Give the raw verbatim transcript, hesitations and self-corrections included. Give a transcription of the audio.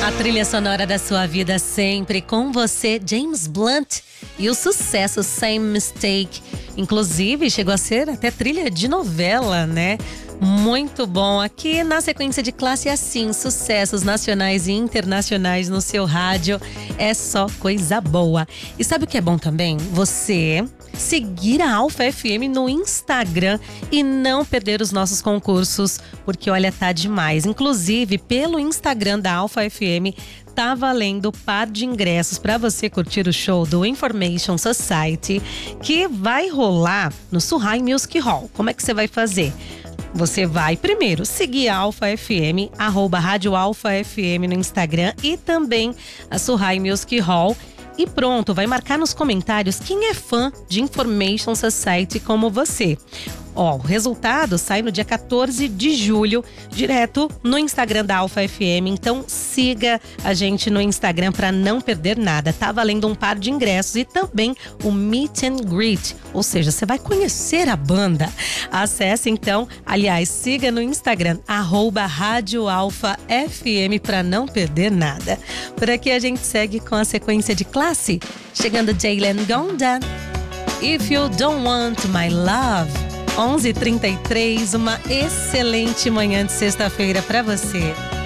A trilha sonora da sua vida sempre com você, James Blunt, e o sucesso Same Mistake. Inclusive, chegou a ser até trilha de novela, né? Muito bom. Aqui na sequência de Classe assim, sucessos nacionais e internacionais no seu rádio. É só coisa boa. E sabe o que é bom também? Você seguir a Alfa F M no Instagram e não perder os nossos concursos, porque olha, tá demais. Inclusive, pelo Instagram da Alfa F M, tá valendo par de ingressos para você curtir o show do Information Society, que vai rolar no Surrai Music Hall. Como é que você vai fazer? Você vai primeiro seguir a Alfa F M, arroba Rádio Alfa F M no Instagram e também a Surrai Music Hall. E pronto, vai marcar nos comentários quem é fã de Information Society como você. Ó, o resultado sai no dia quatorze de julho, direto no Instagram da Alfa F M. Então siga a gente no Instagram para não perder nada. Tá valendo um par de ingressos e também o Meet and Greet, ou seja, você vai conhecer a banda. Acesse então, aliás, siga no Instagram, arroba Rádio Alfa F M para não perder nada. Por aqui a gente segue com a sequência de classe, chegando Jalen Gonda. If You Don't Want My Love. onze e trinta e três, uma excelente manhã de sexta-feira para você.